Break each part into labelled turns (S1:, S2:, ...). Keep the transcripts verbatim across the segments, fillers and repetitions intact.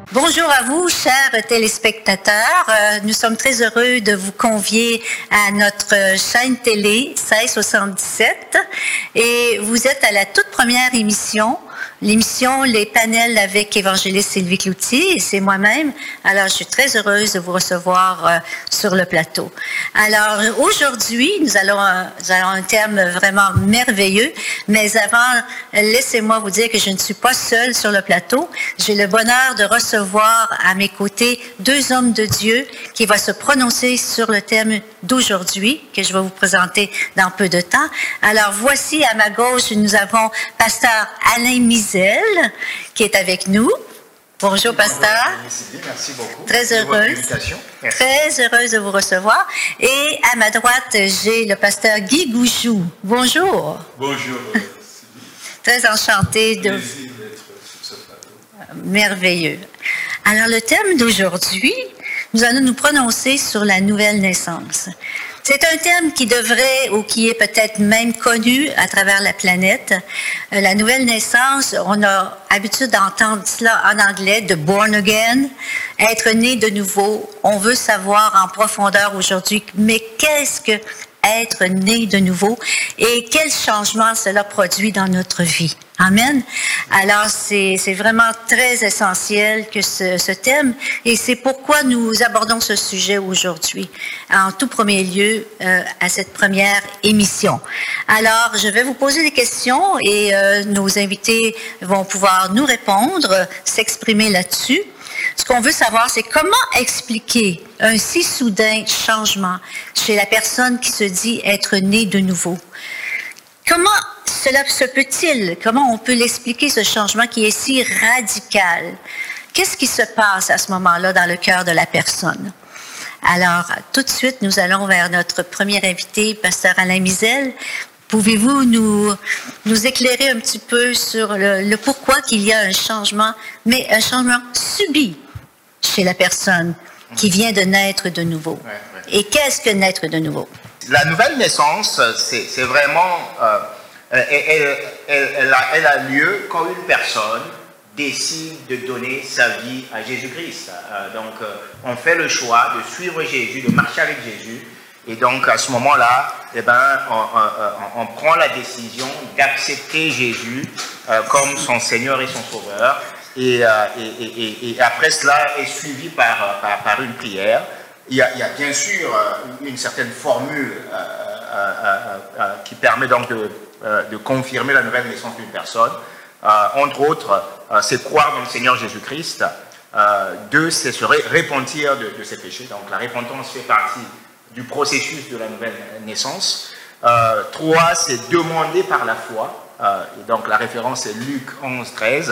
S1: Bonjour à vous, chers téléspectateurs. Euh, nous sommes très heureux de vous convier à notre chaîne télé seize soixante-dix-sept et vous êtes à la toute première émission, l'émission Les Panels avec évangéliste Sylvie Cloutier et c'est moi-même. Alors, je suis très heureuse de vous recevoir euh, sur le plateau. Alors, aujourd'hui, nous allons, euh, nous allons un thème vraiment merveilleux, mais avant, laissez-moi vous dire que je ne suis pas seule sur le plateau. J'ai le bonheur de recevoir à mes côtés deux hommes de Dieu qui vont se prononcer sur le thème d'aujourd'hui, que je vais vous présenter dans peu de temps. Alors, voici à ma gauche, nous avons pasteur Alain Misel, qui est avec nous. Bonjour, pasteur.
S2: Bonjour, merci beaucoup.
S1: Très heureuse. Très heureuse de vous recevoir. Et à ma droite, j'ai le pasteur Guy Gouchou. Bonjour.
S3: Bonjour.
S1: Très enchantée de...
S3: Plaisir d'être sur ce plateau.
S1: Merveilleux. Alors, le thème d'aujourd'hui, nous allons nous prononcer sur la nouvelle naissance. C'est un thème qui devrait, ou qui est peut-être même connu à travers la planète. Euh, la nouvelle naissance, on a l'habitude d'entendre cela en anglais, de born again, être né de nouveau. On veut savoir en profondeur aujourd'hui, mais qu'est-ce que être né de nouveau et quel changement cela produit dans notre vie. Amen. Alors, c'est, c'est vraiment très essentiel que ce, ce thème et c'est pourquoi nous abordons ce sujet aujourd'hui, en tout premier lieu, euh, à cette première émission. Alors, je vais vous poser des questions et euh, nos invités vont pouvoir nous répondre, s'exprimer là-dessus. Ce qu'on veut savoir, c'est comment expliquer un si soudain changement chez la personne qui se dit être née de nouveau. Comment cela se peut-il? Comment on peut l'expliquer, ce changement qui est si radical? Qu'est-ce qui se passe à ce moment-là dans le cœur de la personne? Alors, tout de suite, nous allons vers notre premier invité, pasteur Alain Misel. Pouvez-vous nous, nous éclairer un petit peu sur le, le pourquoi qu'il y a un changement, mais un changement subi chez la personne qui vient de naître de nouveau?
S2: Ouais, ouais.
S1: Et qu'est-ce que naître de nouveau?
S2: La nouvelle naissance, c'est, c'est vraiment... Euh, elle, elle, elle, elle, a, elle a lieu quand une personne décide de donner sa vie à Jésus-Christ. Euh, donc, euh, on fait le choix de suivre Jésus, de marcher avec Jésus. Et donc, à ce moment-là, eh ben, on, on, on prend la décision d'accepter Jésus euh, comme son Seigneur et son Sauveur. Et, euh, et, et, et après cela est suivi par, par, par une prière. Il y, a, il y a bien sûr euh, une certaine formule euh, euh, euh, euh, qui permet donc de, euh, de confirmer la nouvelle naissance d'une personne. Euh, entre autres, euh, c'est croire dans le Seigneur Jésus-Christ. Euh, deux, c'est se ré- repentir de, de ses péchés. Donc la repentance fait partie du processus de la nouvelle naissance. Euh, trois, c'est demander par la foi. Euh, et donc la référence est Luc onze, treize.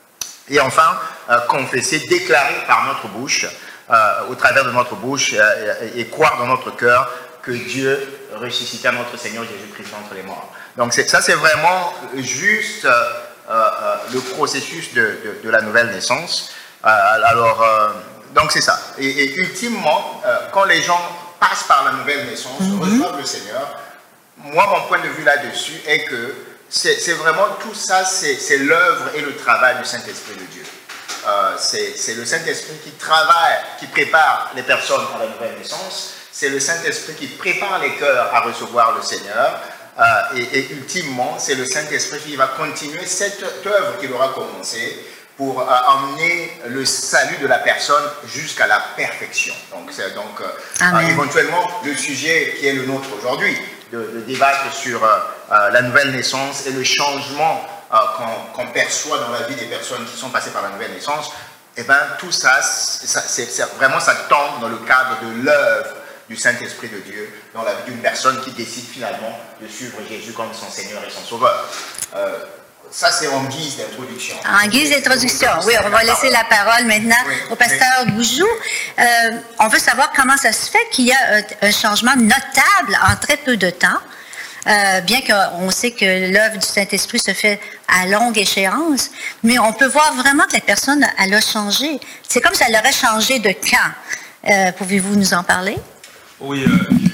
S2: Et enfin, euh, confesser, déclarer par notre bouche, euh, au travers de notre bouche, euh, et, et croire dans notre cœur que Dieu ressuscita notre Seigneur Jésus-Christ entre les morts. Donc c'est, ça, c'est vraiment juste euh, euh, le processus de, de, de la nouvelle naissance. Euh, alors, euh, donc c'est ça. Et, et ultimement, euh, quand les gens passent par la nouvelle naissance, mm-hmm. reçoivent le Seigneur, moi, mon point de vue là-dessus est que c'est, c'est vraiment tout ça, c'est, c'est l'œuvre et le travail du Saint-Esprit de Dieu. Euh, c'est, c'est le Saint-Esprit qui travaille, qui prépare les personnes à la nouvelle naissance. C'est le Saint-Esprit qui prépare les cœurs à recevoir le Seigneur. Euh, et, et ultimement, c'est le Saint-Esprit qui va continuer cette œuvre qu'il aura commencée pour euh, emmener le salut de la personne jusqu'à la perfection. Donc, c'est donc euh, éventuellement le sujet qui est le nôtre aujourd'hui, de, de débattre sur euh, euh, la nouvelle naissance et le changement euh, qu'on, qu'on perçoit dans la vie des personnes qui sont passées par la nouvelle naissance. Et bien, tout ça, ça c'est, c'est, vraiment, ça tombe dans le cadre de l'œuvre du Saint-Esprit de Dieu dans la vie d'une personne qui décide finalement de suivre Jésus comme son Seigneur et son Sauveur. Euh, Ça, c'est en guise d'introduction.
S1: En guise d'introduction, oui. On va laisser la parole maintenant oui, au pasteur oui. Gouchou. Euh, on veut savoir comment ça se fait qu'il y a un, un changement notable en très peu de temps, euh, bien qu'on sait que l'œuvre du Saint-Esprit se fait à longue échéance, mais on peut voir vraiment que la personne, elle a changé. C'est comme si elle aurait changé de camp. Euh, pouvez-vous nous en parler?
S3: Oui, euh, je,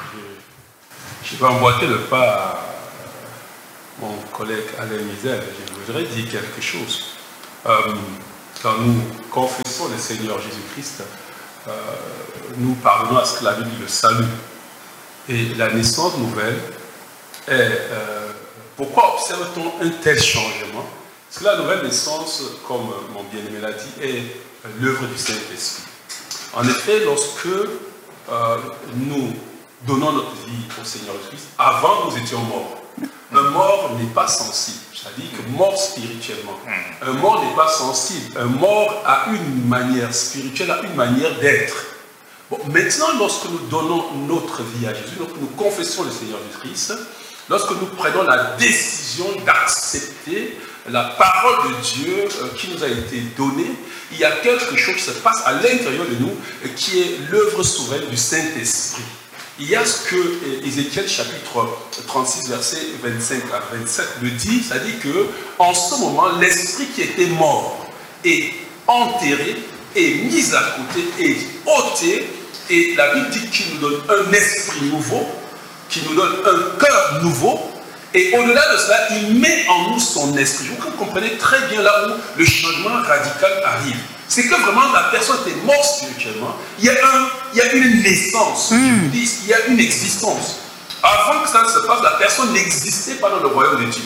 S3: je, je vais emboîter le pas à mon collègue Alain Misel. Je voudrais dire quelque chose. Euh, quand nous confessons le Seigneur Jésus-Christ, euh, nous parvenons à ce que la Bible dit le salut. Et la naissance nouvelle est... Euh, pourquoi observe-t-on un tel changement? Parce que la nouvelle naissance, comme mon bien-aimé l'a dit, est l'œuvre du Saint-Esprit. En effet, lorsque euh, nous donnons notre vie au Seigneur Jésus-Christ, avant nous étions morts. Un mort n'est pas sensible, c'est-à-dire que mort spirituellement. Un mort n'est pas sensible. Un mort a une manière spirituelle, a une manière d'être. Bon, maintenant, lorsque nous donnons notre vie à Jésus, lorsque nous confessons le Seigneur Jésus-Christ, lorsque nous prenons la décision d'accepter la parole de Dieu qui nous a été donnée, il y a quelque chose qui se passe à l'intérieur de nous qui est l'œuvre souveraine du Saint-Esprit. Il y a ce que Ézéchiel chapitre trente-six, verset vingt-cinq à vingt-sept le dit, c'est-à-dire qu'en ce moment, l'esprit qui était mort est enterré, est mis à côté, est ôté, et la Bible dit qu'il nous donne un esprit nouveau, qui nous donne un cœur nouveau, et au-delà de cela, il met en nous son esprit. Je vous comprenez très bien là où le changement radical arrive. C'est que vraiment la personne était morte spirituellement. Il y a, un, il y a une naissance, mm. je vous dis, il y a une existence. Avant que ça se passe, la personne n'existait pas dans le royaume de Dieu.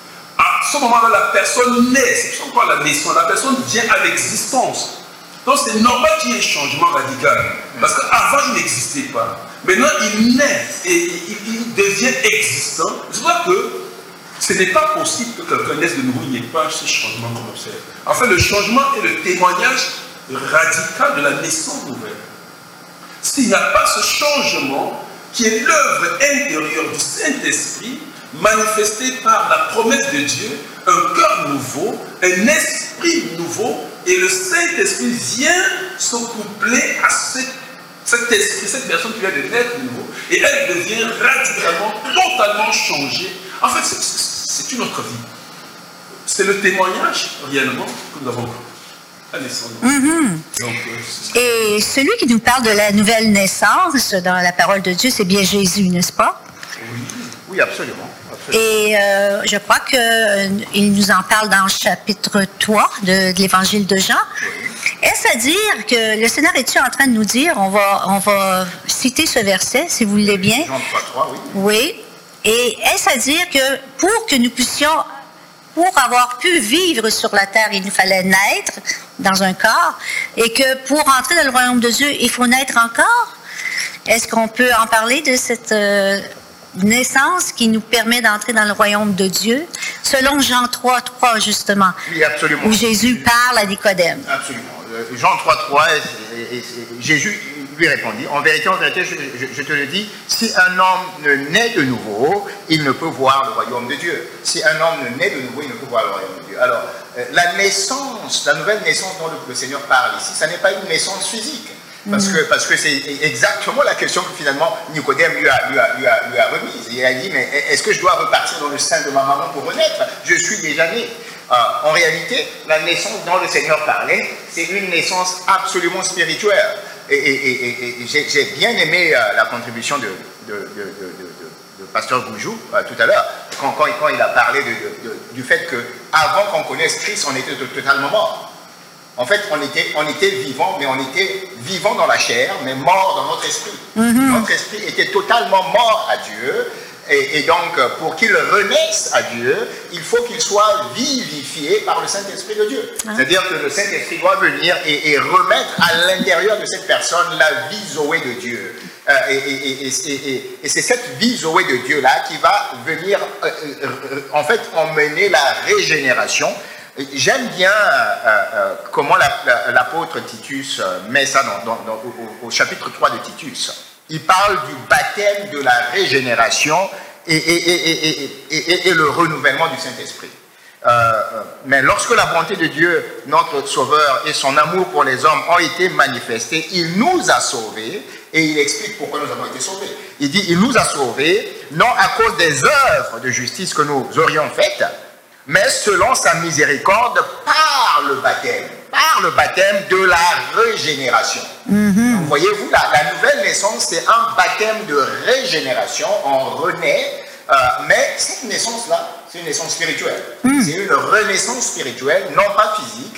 S3: À ce moment-là, la personne naît. C'est pourquoi la naissance, la personne vient à l'existence. Donc c'est normal qu'il y ait un changement radical. Parce qu'avant, il n'existait pas. Maintenant, il naît et il, il devient existant. Je vois que ce n'est pas possible que quelqu'un naisse de nouveau, il n'y ait pas ce changement qu'on observe. En fait, le changement est le témoignage radical de la naissance nouvelle. S'il n'y a pas ce changement, qui est l'œuvre intérieure du Saint-Esprit, manifestée par la promesse de Dieu, un cœur nouveau, un esprit nouveau, et le Saint-Esprit vient se coupler à cette, cet esprit, cette personne qui vient de naître nouveau, et elle devient radicalement, totalement changée. En fait, c'est une autre vie. C'est le témoignage, réellement, que nous avons la naissance.
S1: Mm-hmm. Donc, euh, et celui qui nous parle de la nouvelle naissance dans la parole de Dieu, c'est bien Jésus, n'est-ce pas?
S2: Oui, oui, absolument.
S1: Et euh, je crois qu'il euh, nous en parle dans le chapitre trois de, de l'évangile de Jean. Oui. Est-ce à dire que le Seigneur est-il en train de nous dire, on va, on va citer ce verset, si vous voulez bien.
S2: Jean trois, trois, oui.
S1: Oui. Et est-ce à dire que pour que nous puissions, pour avoir pu vivre sur la terre, il nous fallait naître dans un corps, et que pour entrer dans le royaume de Dieu, il faut naître encore? Est-ce qu'on peut en parler de cette euh, naissance qui nous permet d'entrer dans le royaume de Dieu, selon Jean trois, trois justement,
S2: oui, absolument.
S1: Où Jésus parle à Nicodème?
S2: Absolument. Jean trois, trois, et, et, et, Jésus lui répondit, en vérité, en vérité, je, je, je te le dis, si un homme naît de nouveau, il ne peut voir le royaume de Dieu. Si un homme naît de nouveau, il ne peut voir le royaume de Dieu. Alors, la naissance, la nouvelle naissance dont le, le Seigneur parle ici, ça n'est pas une naissance physique. Parce que, parce que c'est exactement la question que finalement Nicodème lui a, lui, a, lui, a, lui a remise. Il a dit, mais est-ce que je dois repartir dans le sein de ma maman pour renaître? Je suis déjà né. Euh, en réalité, la naissance dont le Seigneur parlait, c'est une naissance absolument spirituelle. Et, et, et, et j'ai bien aimé euh, la contribution de, de, de, de, de, de Pasteur Boujou euh, tout à l'heure, quand, quand, quand il a parlé de, de, de, du fait qu'avant qu'on connaisse Christ, on était totalement mort. En fait, on était, on était vivant, mais on était vivant dans la chair, mais mort dans notre esprit. Mm-hmm. Notre esprit était totalement mort à Dieu. Et, et donc, pour qu'il renaisse à Dieu, il faut qu'il soit vivifié par le Saint-Esprit de Dieu. Ah. C'est-à-dire que le Saint-Esprit doit venir et, et remettre à l'intérieur de cette personne la vie Zoé de Dieu. Euh, et et, et, et, et c'est cette vie Zoé de Dieu-là qui va venir, euh, euh, en fait, emmener la régénération. J'aime bien euh, euh, comment l'apôtre Titus met ça dans, dans, dans, au, au chapitre trois de Titus. Il parle du baptême de la régénération et, et, et, et, et, et, et le renouvellement du Saint-Esprit. Euh, mais lorsque la bonté de Dieu, notre Sauveur, et son amour pour les hommes ont été manifestés, il nous a sauvés, et il explique pourquoi nous avons été sauvés. Il dit, il nous a sauvés, non à cause des œuvres de justice que nous aurions faites, mais selon sa miséricorde par le baptême, par le baptême de la régénération. Mm-hmm. Donc, voyez-vous, la, la nouvelle naissance, c'est un baptême de régénération, on renaît, euh, mais cette naissance-là, c'est une naissance spirituelle. Mm. C'est une renaissance spirituelle, non pas physique,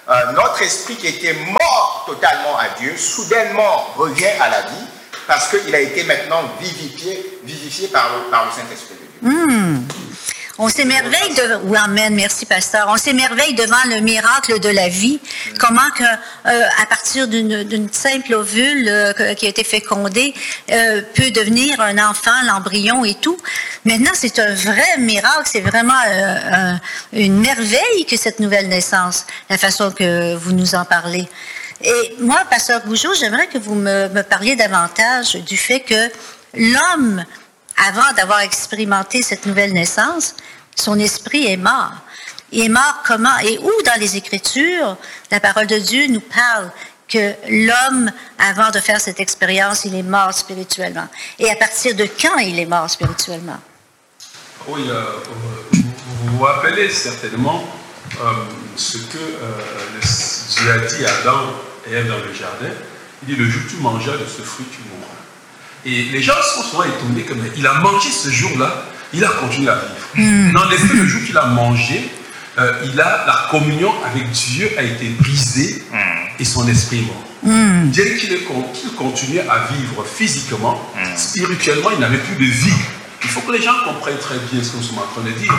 S2: euh, notre esprit qui était mort totalement à Dieu, soudainement revient à la vie parce qu'il a été maintenant vivifié, vivifié par le, par le Saint-Esprit de Dieu.
S1: Mmh. On s'émerveille de... Oui, amen, merci, pasteur. On s'émerveille devant le miracle de la vie. Mmh. Comment que, euh, à partir d'une, d'une simple ovule euh, qui a été fécondée, euh, peut devenir un enfant, l'embryon et tout. Maintenant, c'est un vrai miracle. C'est vraiment euh, un, une merveille que cette nouvelle naissance, la façon que vous nous en parlez. Et moi, pasteur Gougeot, j'aimerais que vous me, me parliez davantage du fait que l'homme, avant d'avoir expérimenté cette nouvelle naissance, son esprit est mort. Il est mort comment? Et où dans les Écritures, la parole de Dieu nous parle que l'homme, avant de faire cette expérience, il est mort spirituellement. Et à partir de quand il est mort spirituellement?
S3: Oui, euh, vous vous rappelez certainement euh, ce que euh, Dieu a dit à Adam et Ève dans le jardin. Il dit, le jour où tu mangeras de ce fruit, tu mourras. Et les gens sont souvent étonnés que mais il a mangé ce jour-là, il a continué à vivre. Mm. Mais en effet, le jour qu'il a mangé, euh, il a, la communion avec Dieu a été brisée mm. et son esprit est mort. Mm. Bien qu'il, qu'il continuait à vivre physiquement, mm. spirituellement, il n'avait plus de vie. Il faut que les gens comprennent très bien ce que nous sommes en train de dire.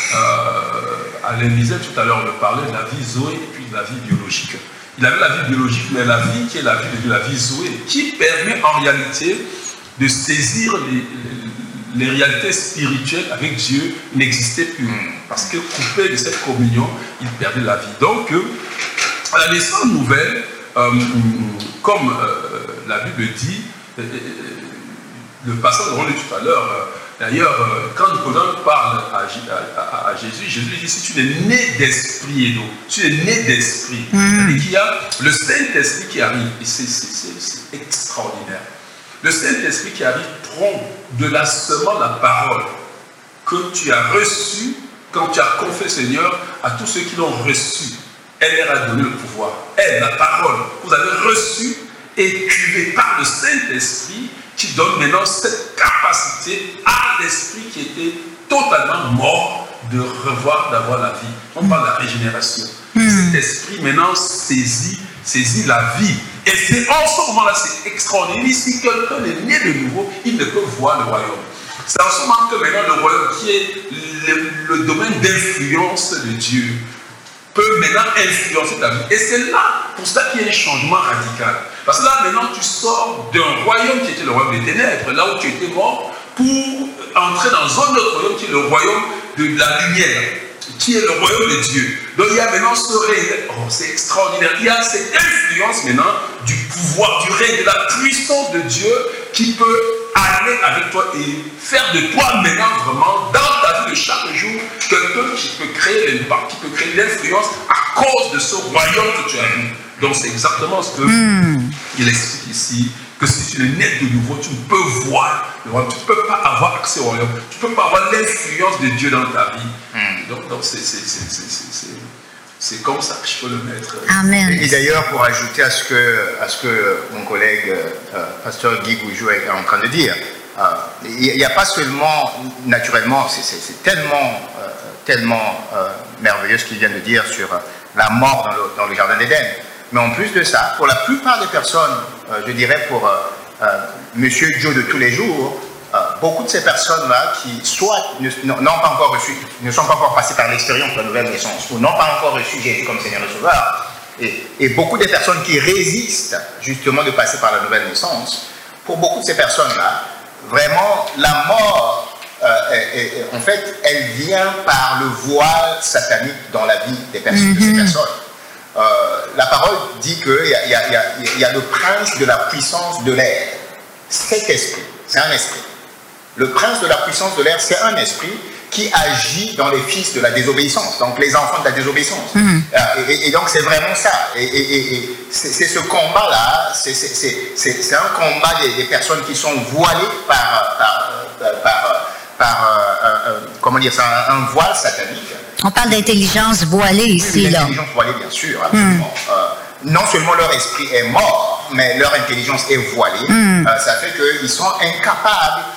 S3: Euh, Alain disait tout à l'heure, on parlait de la vie Zoé et puis de la vie biologique. Il avait la vie biologique, mais la vie qui est la vie de la vie Zoé, qui permet en réalité de saisir les, les, les réalités spirituelles avec Dieu n'existait plus. Parce que coupé de cette communion, il perdait la vie. Donc, euh, à la naissance nouvelle, euh, comme euh, la Bible dit, euh, le passage dont on lit tout à l'heure, euh, d'ailleurs, euh, quand Nicodème parle à, à, à Jésus, Jésus lui dit, si tu es né d'esprit et d'eau, tu es né d'esprit. Mm. Et qu'il y a le Saint-Esprit qui arrive, et c'est, c'est, c'est, c'est extraordinaire. Le Saint-Esprit qui arrive prend de la semence la parole que tu as reçue quand tu as confié, Seigneur, à tous ceux qui l'ont reçu. Elle leur a donné le pouvoir. Elle, la parole, vous avez reçu et cuvée par le Saint-Esprit qui donne maintenant cette capacité à l'esprit qui était totalement mort de revoir, d'avoir la vie. On parle de la régénération. Mmh. Cet esprit maintenant saisit, saisit la vie. Et c'est en ce moment-là, c'est extraordinaire. Si quelqu'un est né de nouveau, il ne peut voir le royaume. C'est en ce moment que maintenant le royaume, qui est le, le domaine d'influence de Dieu, peut maintenant influencer ta vie. Et c'est là, pour ça qu'il y a un changement radical. Parce que là, maintenant, tu sors d'un royaume qui était le royaume des ténèbres, là où tu étais mort, pour entrer dans un autre royaume qui est le royaume de la lumière, qui est le royaume de Dieu. Donc il y a maintenant ce règne, oh, c'est extraordinaire, il y a cette influence maintenant du pouvoir, du règne, de la puissance de Dieu qui peut aller avec toi et faire de toi maintenant vraiment, dans ta vie de chaque jour, quelqu'un qui peut créer l'impact, qui peut créer l'influence à cause de ce royaume que tu as vu. Donc c'est exactement ce qu'il mm. explique ici, que si tu es né de nouveau, tu ne peux voir le royaume, tu ne peux pas avoir accès au royaume, tu ne peux pas avoir l'influence de Dieu dans ta vie. Mm. Donc, donc c'est, c'est, c'est, c'est, c'est, c'est comme ça que je peux le mettre.
S1: Amen.
S2: Et d'ailleurs, pour ajouter à ce que, à ce que mon collègue, euh, pasteur Guy Gougeot est en train de dire, il n'y a pas seulement, naturellement, c'est, c'est, c'est tellement, euh, tellement euh, merveilleux ce qu'il vient de dire sur la mort dans le, dans le jardin d'Éden. Mais en plus de ça, pour la plupart des personnes, euh, je dirais pour euh, euh, Monsieur Joe de tous les jours, euh, beaucoup de ces personnes-là qui soit ne, n'ont pas encore reçu, ne sont pas encore passées par l'expérience de la nouvelle naissance, ou n'ont pas encore reçu Jésus comme Seigneur et Sauveur, et, et beaucoup des personnes qui résistent justement de passer par la nouvelle naissance, pour beaucoup de ces personnes-là, vraiment la mort, euh, est, est, en fait, elle vient par le voile satanique dans la vie des personnes, mm-hmm. de ces personnes. Euh, la parole dit qu'il y, y, y, y a le prince de la puissance de l'air. Cet esprit, c'est un esprit. Le prince de la puissance de l'air, c'est un esprit qui agit dans les fils de la désobéissance, donc les enfants de la désobéissance. Mmh. Et, et, et donc c'est vraiment ça. Et, et, et c'est, c'est ce combat-là, c'est, c'est, c'est, c'est, c'est un combat des, des personnes qui sont voilées par, par, par, par, par euh, euh, comment dire ça, un, un voile satanique.
S1: On parle d'intelligence voilée ici,
S2: oui,
S1: là.
S2: L'intelligence voilée, bien sûr, absolument. Mm. Euh, non seulement leur esprit est mort, mais leur intelligence est voilée. Mm. Euh, ça fait qu'ils sont incapables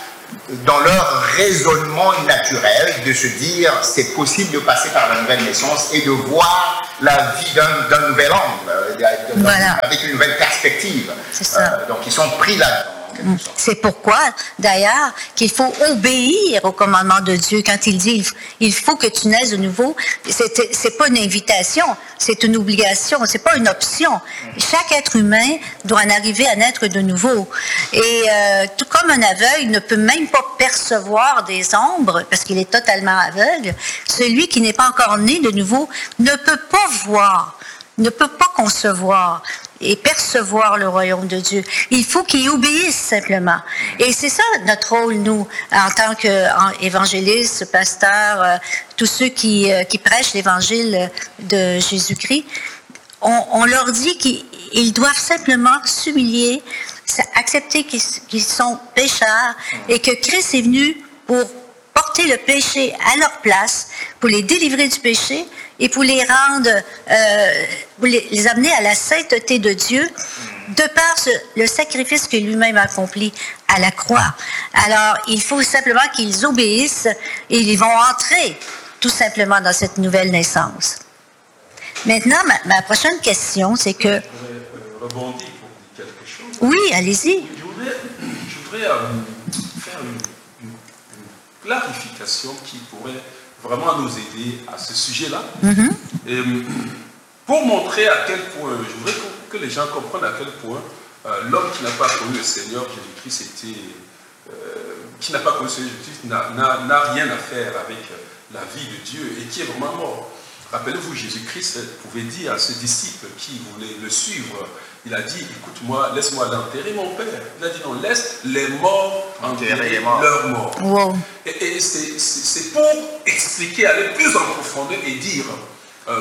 S2: dans leur raisonnement naturel, de se dire c'est possible de passer par la nouvelle naissance et de voir la vie d'un, d'un nouvel angle,
S1: voilà.
S2: avec une nouvelle perspective.
S1: C'est ça.
S2: Euh, donc ils sont pris là-dedans.
S1: C'est pourquoi, d'ailleurs, qu'il faut obéir au commandement de Dieu quand il dit il faut que tu naisses de nouveau. C'est, c'est pas une invitation, c'est une obligation, c'est pas une option. Chaque être humain doit en arriver à naître de nouveau. Et euh, tout comme un aveugle ne peut même pas percevoir des ombres parce qu'il est totalement aveugle, celui qui n'est pas encore né de nouveau ne peut pas voir, ne peut pas concevoir et percevoir le royaume de Dieu. Il faut qu'il obéisse simplement. Et c'est ça notre rôle, nous, en tant qu'évangélistes, pasteurs, euh, tous ceux qui, euh, qui prêchent l'évangile de Jésus-Christ. On, on leur dit qu'ils doivent simplement s'humilier, accepter qu'ils, qu'ils sont pécheurs et que Christ est venu pour porter le péché à leur place, pour les délivrer du péché et pour les rendre, euh, pour les, les amener à la sainteté de Dieu, de par ce, le sacrifice que lui-même a accompli à la croix. Alors, il faut simplement qu'ils obéissent et ils vont entrer tout simplement dans cette nouvelle naissance. Maintenant, ma, ma prochaine question, c'est que...
S3: Je voudrais rebondir pour dire quelque chose.
S1: Oui, allez-y.
S3: Je voudrais, je voudrais euh, faire une, une, une clarification qui pourrait vraiment nous aider à ce sujet-là. Mm-hmm. Et, pour montrer à quel point, je voudrais que, que les gens comprennent à quel point euh, l'homme qui n'a pas connu le Seigneur Jésus-Christ était, euh, qui n'a pas connu le Seigneur Jésus-Christ n'a, n'a, n'a rien à faire avec la vie de Dieu et qui est vraiment mort. Rappelez-vous, Jésus-Christ pouvait dire à ce disciple qui voulait le suivre, il a dit, écoute-moi, laisse-moi l'enterrer mon Père. Il a dit non, laisse les morts enterrer leurs morts.
S1: Wow.
S3: Et, et c'est, c'est, c'est pour expliquer, aller plus en profondeur et dire, euh,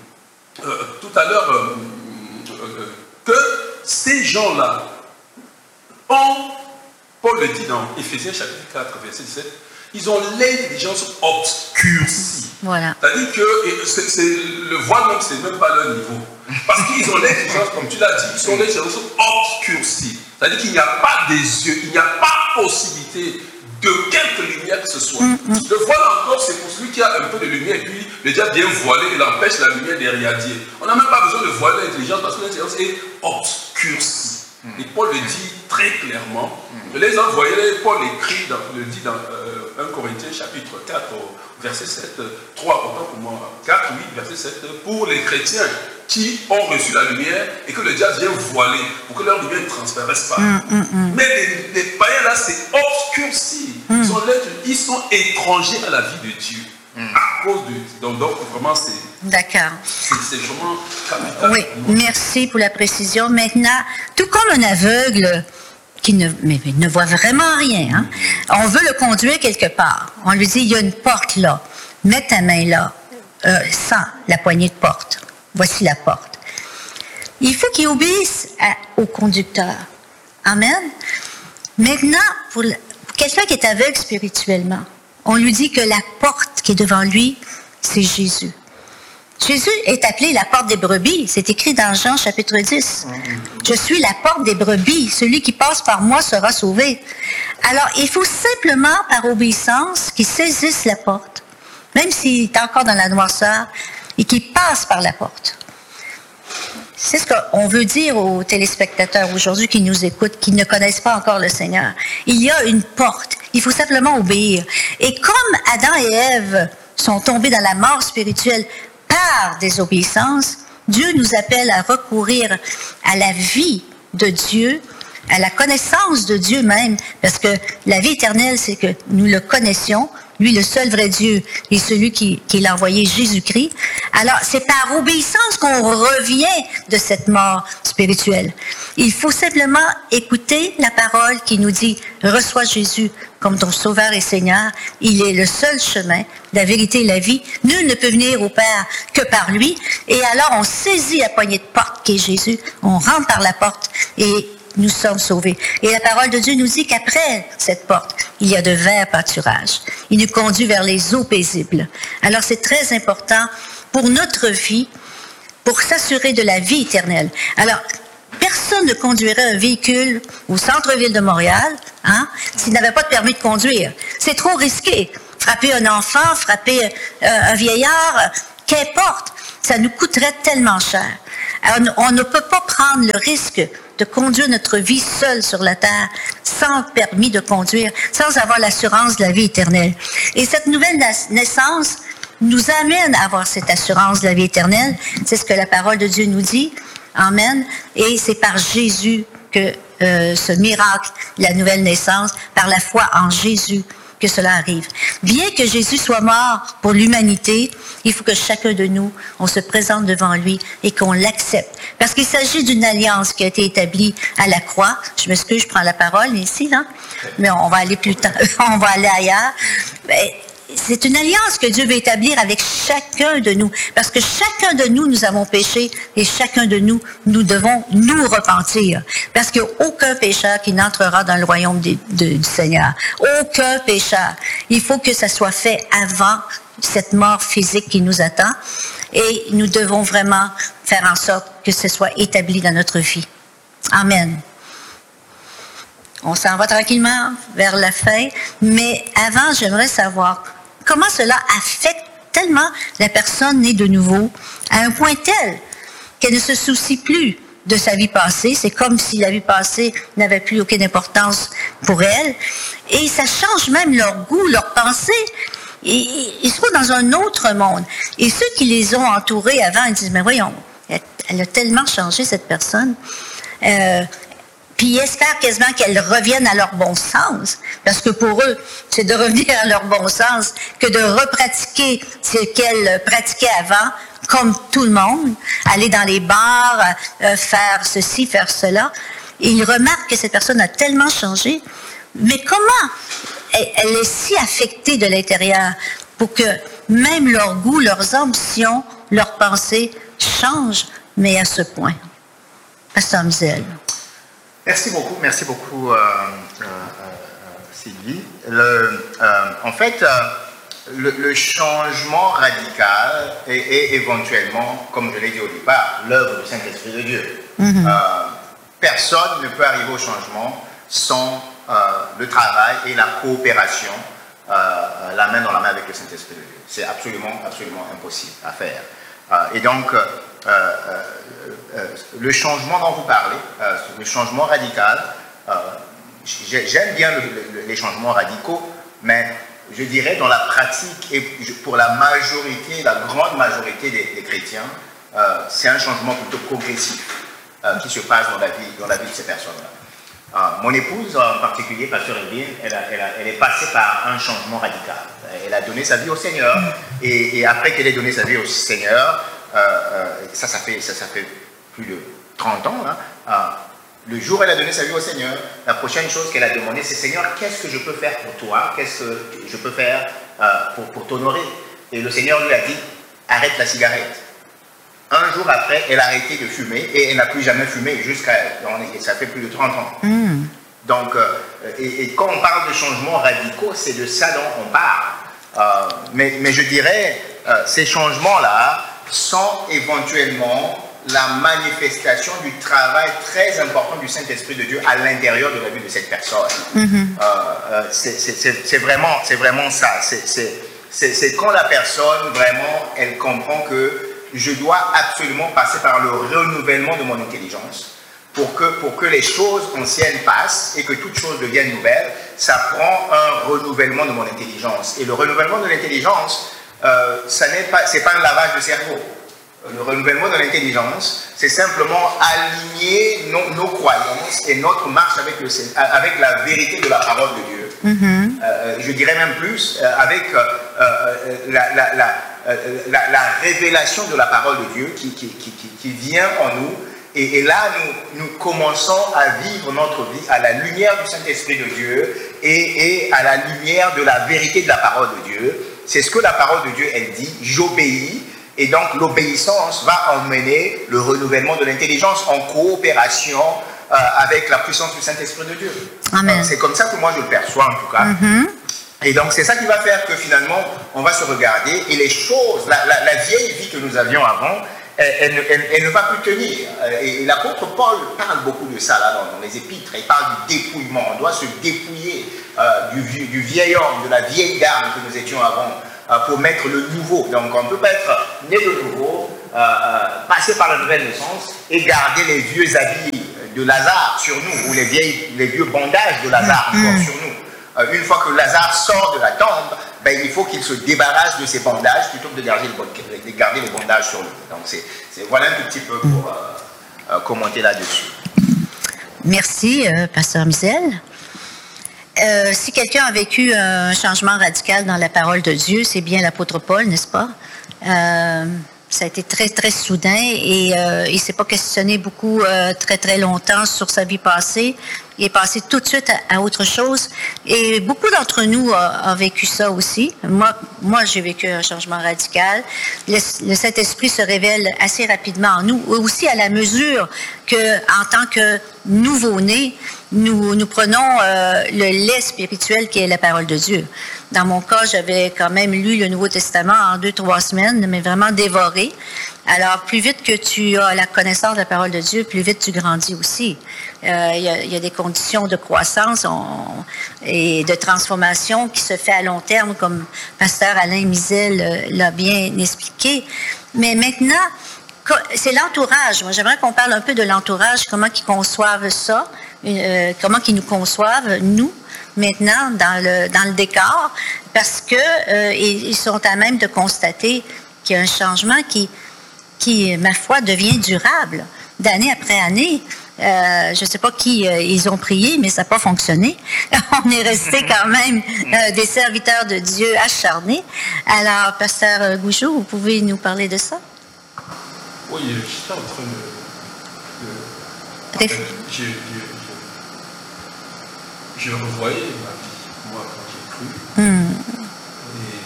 S3: euh, tout à l'heure, euh, euh, que ces gens-là ont, Paul le dit dans Éphésiens chapitre quatre, verset dix-sept, ils ont l'intelligence obscurcie.
S1: Voilà.
S3: C'est-à-dire que c'est, c'est, le voile même, c'est même pas leur niveau. Parce qu'ils ont l'intelligence, comme tu l'as dit, ils ont l'intelligence obscurcie. C'est-à-dire qu'il n'y a pas des yeux, il n'y a pas possibilité de quelque lumière que ce soit. Mm-hmm. Le voile encore, c'est pour celui qui a un peu de lumière et puis le diable bien voilé, il empêche la lumière d'irradier. On n'a même pas besoin de voiler l'intelligence parce que l'intelligence est obscurcie. Et Paul le dit très clairement. Les gens, voyez, Paul écrit, dans, le dit dans euh, premier Corinthiens chapitre quatre, verset sept, trois, autant pour moi, quatre, huit, verset sept, pour les chrétiens qui ont reçu la lumière et que le diable vient voiler pour que leur lumière ne transparaisse pas. Mm, mm, mm. Mais les, les païens là, c'est obscurci. Mm. Ils, sont là, ils sont étrangers à la vie de Dieu. Mm. À cause de... Donc, donc vraiment, c'est...
S1: D'accord.
S3: C'est, c'est vraiment capital.
S1: Oui, merci pour la précision. Maintenant, tout comme un aveugle qui ne, mais, mais ne voit vraiment rien, hein, on veut le conduire quelque part. On lui dit, il y a une porte là. Mets ta main là, euh, sans la poignée de porte. Voici la porte. Il faut qu'il obéisse à, au conducteur. Amen. Maintenant, pour, le, pour quelqu'un qui est aveugle spirituellement, on lui dit que la porte qui est devant lui, c'est Jésus. Jésus est appelé la porte des brebis. C'est écrit dans Jean chapitre dix. Je suis la porte des brebis. Celui qui passe par moi sera sauvé. Alors, il faut simplement, par obéissance, qu'il saisisse la porte, même s'il est encore dans la noirceur, et qu'il passe par la porte. C'est ce qu'on veut dire aux téléspectateurs aujourd'hui qui nous écoutent, qui ne connaissent pas encore le Seigneur. Il y a une porte. Il faut simplement obéir. Et comme Adam et Ève sont tombés dans la mort spirituelle par désobéissance, Dieu nous appelle à recourir à la vie de Dieu, à la connaissance de Dieu même, parce que la vie éternelle, c'est que nous le connaissions, lui, le seul vrai Dieu, et celui qui, qui l'a envoyé, Jésus-Christ. Alors, c'est par obéissance qu'on revient de cette mort spirituelle. Il faut simplement écouter la parole qui nous dit « Reçois Jésus comme ton Sauveur et Seigneur. Il est le seul chemin, la vérité et la vie. Nul ne peut venir au Père que par lui. » Et alors, on saisit la poignée de porte qui est Jésus, on rentre par la porte et nous sommes sauvés. Et la parole de Dieu nous dit qu'après cette porte, il y a de verts pâturages. Il nous conduit vers les eaux paisibles. Alors c'est très important pour notre vie, pour s'assurer de la vie éternelle. Alors, personne ne conduirait un véhicule au centre-ville de Montréal hein, s'il n'avait pas de permis de conduire. C'est trop risqué. Frapper un enfant, frapper euh, un vieillard, qu'importe, ça nous coûterait tellement cher. Alors, on ne peut pas prendre le risque de conduire notre vie seule sur la terre, sans permis de conduire, sans avoir l'assurance de la vie éternelle. Et cette nouvelle naissance nous amène à avoir cette assurance de la vie éternelle. C'est ce que la parole de Dieu nous dit. Amen. Et c'est par Jésus que euh, ce miracle, la nouvelle naissance, par la foi en Jésus, que cela arrive. Bien que Jésus soit mort pour l'humanité, il faut que chacun de nous, on se présente devant lui et qu'on l'accepte. Parce qu'il s'agit d'une alliance qui a été établie à la croix. Je m'excuse, je prends la parole ici, là. Mais on va aller plus tard, on va aller ailleurs. Mais c'est une alliance que Dieu veut établir avec chacun de nous. Parce que chacun de nous, nous avons péché et chacun de nous, nous devons nous repentir. Parce qu'il n'y a aucun pécheur qui n'entrera dans le royaume de, de, du Seigneur. Aucun pécheur. Il faut que ça soit fait avant cette mort physique qui nous attend. Et nous devons vraiment faire en sorte que ce soit établi dans notre vie. Amen. On s'en va tranquillement vers la fin. Mais avant, j'aimerais savoir comment cela affecte tellement la personne née de nouveau à un point tel qu'elle ne se soucie plus de sa vie passée. C'est comme si la vie passée n'avait plus aucune importance pour elle. Et ça change même leur goût, leur pensée. Et, ils sont dans un autre monde. Et ceux qui les ont entourés avant, ils disent, mais voyons, elle a tellement changé cette personne. Euh, Puis ils espèrent quasiment qu'elles reviennent à leur bon sens. Parce que pour eux, c'est de revenir à leur bon sens que de repratiquer ce qu'elles pratiquaient avant, comme tout le monde, aller dans les bars, euh, faire ceci, faire cela. Et ils remarquent que cette personne a tellement changé. Mais comment elle, elle est si affectée de l'intérieur pour que même leur goût, leurs ambitions, leurs pensées changent, mais à ce point? Pasteur Mzell.
S2: Merci beaucoup, merci beaucoup, euh, euh, euh, Sylvie. Le, euh, en fait, euh, le, le changement radical est, est éventuellement, comme je l'ai dit au départ, l'œuvre du Saint-Esprit de Dieu. Mm-hmm. euh, personne ne peut arriver au changement sans euh, le travail et la coopération, euh, la main dans la main avec le Saint-Esprit de Dieu. C'est absolument, absolument impossible à faire. Euh, et donc, euh, euh, euh, le changement dont vous parlez, euh, le changement radical, euh, j'aime bien le, le, les changements radicaux, mais je dirais dans la pratique et pour la majorité, la grande majorité des, des chrétiens, euh, c'est un changement plutôt progressif euh, qui se passe dans la vie, dans la vie de ces personnes-là. Euh, mon épouse en particulier, Pasteur Elvin, elle, elle, elle est passée par un changement radical. Elle a donné sa vie au Seigneur et, et après qu'elle ait donné sa vie au Seigneur, euh, euh, ça, ça fait, ça, ça fait plus de trente ans, là, euh, le jour où elle a donné sa vie au Seigneur, la prochaine chose qu'elle a demandé, c'est Seigneur, qu'est-ce que je peux faire pour toi? Qu'est-ce que je peux faire euh, pour, pour t'honorer? Et le Seigneur lui a dit, arrête la cigarette. Un jour après, elle a arrêté de fumer et elle n'a plus jamais fumé jusqu'à... Ça fait plus de trente ans. Mm. Donc, euh, et, et quand on parle de changements radicaux, c'est de ça dont on parle. Euh, mais, mais je dirais, euh, ces changements-là sont éventuellement la manifestation du travail très important du Saint-Esprit de Dieu à l'intérieur de la vie de cette personne. Mm-hmm. euh, euh, c'est vraiment, c'est vraiment ça. C'est quand la personne, vraiment, elle comprend que je dois absolument passer par le renouvellement de mon intelligence pour que, pour que les choses anciennes passent et que toute chose devienne nouvelle. Ça prend un renouvellement de mon intelligence. Et le renouvellement de l'intelligence, euh, ça n'est pas, c'est pas un lavage de cerveau. Le renouvellement de l'intelligence, c'est simplement aligner nos, nos croyances et notre marche avec, le, avec la vérité de la parole de Dieu. Mm-hmm. euh, je dirais même plus, euh, avec euh, euh, la, la, la, la, la révélation de la parole de Dieu qui, qui, qui, qui vient en nous. Et, et là, nous, nous commençons à vivre notre vie à la lumière du Saint-Esprit de Dieu et, et à la lumière de la vérité de la parole de Dieu. C'est ce que la parole de Dieu, elle dit, j'obéis. Et donc, l'obéissance va emmener le renouvellement de l'intelligence en coopération euh, avec la puissance du Saint-Esprit de Dieu. Amen. C'est comme ça que moi, je le perçois, en tout cas. Mm-hmm. Et donc, c'est ça qui va faire que finalement, on va se regarder et les choses, la, la, la vieille vie que nous avions avant, elle, elle, elle, elle ne va plus tenir. Et, et l'apôtre Paul parle beaucoup de ça là dans, dans les épîtres. Il parle du dépouillement. On doit se dépouiller euh, du, du vieil homme, de la vieille dame que nous étions avant, euh, pour mettre le nouveau. Donc on ne peut pas être né de nouveau, euh, euh, passer par la nouvelle naissance et garder les vieux habits de Lazare sur nous, ou les, vieilles, les vieux bandages de Lazare encore sur nous. Euh, une fois que Lazare sort de la tombe, ben, il faut qu'il se débarrasse de ses bandages plutôt que de garder, le, de garder les bandages sur lui. Donc c'est, c'est, voilà un tout petit peu pour euh, euh, commenter là-dessus.
S1: Merci, euh, Pasteur Mizel. Euh, si quelqu'un a vécu un changement radical dans la parole de Dieu, c'est bien l'apôtre Paul, n'est-ce pas? Euh, ça a été très, très soudain et euh, il ne s'est pas questionné beaucoup, euh, très, très longtemps sur sa vie passée. Il est passé tout de suite à, à autre chose. Et beaucoup d'entre nous ont vécu ça aussi. Moi, moi j'ai vécu un changement radical. Le, le Saint-Esprit se révèle assez rapidement en nous, aussi à la mesure que, en tant que nouveau-nés, nous, nous prenons euh, le lait spirituel qui est la parole de Dieu. Dans mon cas, j'avais quand même lu le Nouveau Testament en deux, trois semaines, mais vraiment dévoré. Alors, plus vite que tu as la connaissance de la parole de Dieu, plus vite tu grandis aussi. Euh, il y a, il y a des conditions de croissance on, et de transformation qui se fait à long terme, comme Pasteur Alain Mizel l'a bien expliqué. Mais maintenant, c'est l'entourage. Moi, j'aimerais qu'on parle un peu de l'entourage, comment ils conçoivent ça, euh, comment ils nous conçoivent, nous, maintenant, dans le, dans le décor, parce que euh, ils sont à même de constater qu'il y a un changement qui, qui, ma foi, devient durable, d'année après année. Euh, je ne sais pas qui euh, ils ont prié, mais ça n'a pas fonctionné. On est resté quand même euh, des serviteurs de Dieu acharnés. Alors, Pasteur Gougeot, vous pouvez nous parler de ça?
S3: Oui, j'étais en train de... de
S1: Réf...
S3: je, je, je, je revoyais ma vie, moi, quand j'ai cru. Mm. Et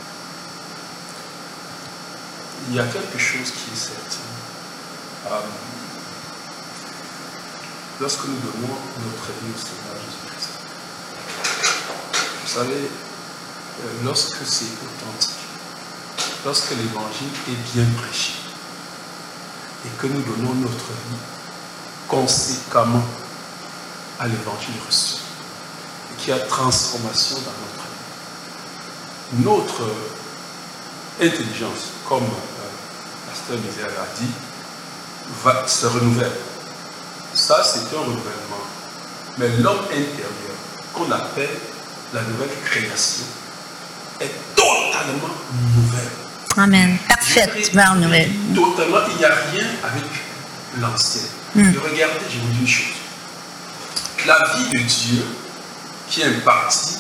S3: il y a quelque chose qui est certain. Euh, lorsque nous donnons notre vie au Seigneur Jésus-Christ, vous savez, euh, lorsque c'est authentique, lorsque l'évangile est bien prêché, et que nous donnons notre vie conséquemment à l'évangile reçu, et qu'il y a transformation dans notre vie. Notre intelligence, comme euh, Pasteur Mizel a dit, va se renouvelle. Ça, c'est un renouvellement. Mais l'homme intérieur, qu'on appelle la nouvelle création, est totalement nouvelle.
S1: Amen. Parfaitement nouvelle.
S3: Totalement, il n'y a rien avec l'ancien. Mm. Regardez, je vous dis une chose. La vie de Dieu qui est impartie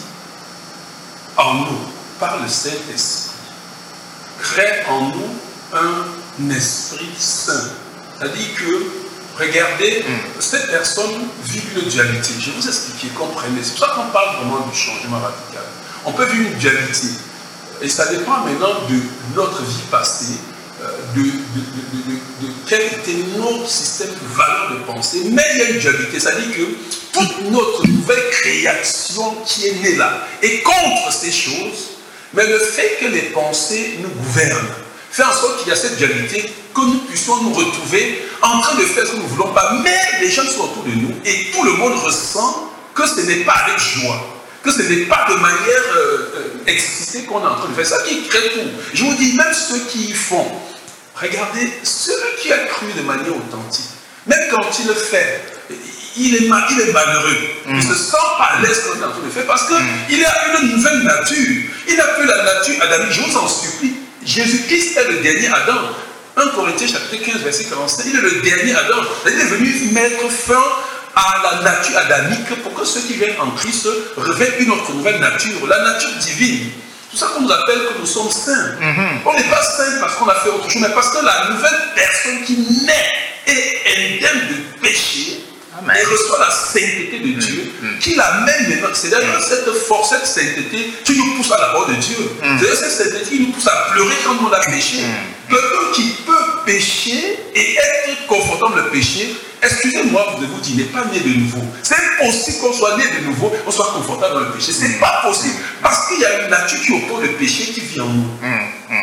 S3: en nous par le Saint-Esprit crée en nous un esprit saint. C'est-à-dire que, regardez, mm. cette personne vit une dualité. Je vais vous expliquer, comprenez. C'est pour ça qu'on parle vraiment du changement radical. On peut vivre une dualité. Et ça dépend maintenant de notre vie passée, de, de, de, de, de, de quel était notre système de valeurs de pensée. Mais il y a une dualité, c'est-à-dire que toute notre nouvelle création qui est née là est contre ces choses, mais le fait que les pensées nous gouvernent fait en sorte qu'il y a cette dualité, que nous puissions nous retrouver en train de faire ce que nous ne voulons pas. Mais les gens sont autour de nous et tout le monde ressent que ce n'est pas avec joie, que ce n'est pas de manière euh, excitée qu'on est en train de faire. Ça qui crée tout. Je vous dis, même ceux qui y font, regardez, celui qui a cru de manière authentique, même quand il le fait, il est, mal, il est malheureux. Mm. Il ne se sent pas à l'aise quand il est en train de le faire parce qu'il mm. a une nouvelle nature. Il n'a plus la nature adamique. Je vous en supplie. Jésus-Christ est le dernier Adam. un Corinthiens chapitre quinze, verset quarante-cinq. Il est le dernier Adam. Il est venu mettre fin à la nature adamique pour que ceux qui viennent en Christ revêtent une autre nouvelle nature, la nature divine. C'est pour ça qu'on nous appelle que nous sommes saints. Mm-hmm. On n'est pas saints parce qu'on a fait autre chose, mais parce que la nouvelle personne qui naît est indemne de péché. Amen. Et reçoit la sainteté de Dieu, mm-hmm. qui l'amène maintenant. C'est d'ailleurs cette force, cette sainteté qui nous pousse à la voix de Dieu. Mm-hmm. C'est cette sainteté qui nous pousse à pleurer quand on a péché. Mm-hmm. Quelqu'un qui peut pécher et être confrontant le péché, excusez-moi de vous dire, n'est pas né de nouveau. C'est impossible qu'on soit né de nouveau, qu'on soit confortable dans le péché. C'est pas possible. Parce qu'il y a une nature qui oppose le péché qui vit en nous. Mm-hmm.